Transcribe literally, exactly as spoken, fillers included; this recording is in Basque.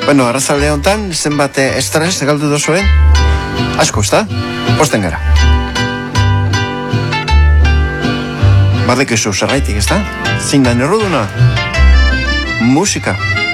Bueno, arrazalde honetan, zenbat estres galdu dozuen? Asko, ezta? Posten gara. Badek izu zerraitik, ezta? Zein da neruduna? Musika.